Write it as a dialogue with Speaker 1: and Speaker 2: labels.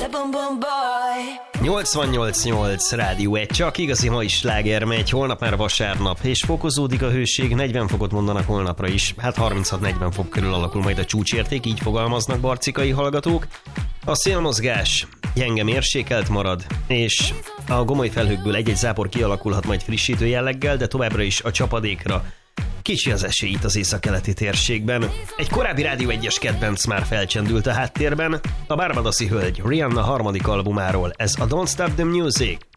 Speaker 1: 88.8 Rádió 1, csak igazi mai sláger megy, holnap már vasárnap, és fokozódik a hőség, 40 fokot mondanak holnapra is, hát 36-40 fok körül alakul majd a csúcsérték, így fogalmaznak barcikai hallgatók. A szélmozgás gyenge mérsékelt marad, és a gomoly felhőkből egy-egy zápor kialakulhat majd frissítő jelleggel, de továbbra is a csapadékra kicsi az esély itt az északkeleti térségben. Egy korábbi Rádió 1-es kedvenc már felcsendült a háttérben, a barbadoszi hölgy Rihanna harmadik albumáról, ez a Don't Stop the Music.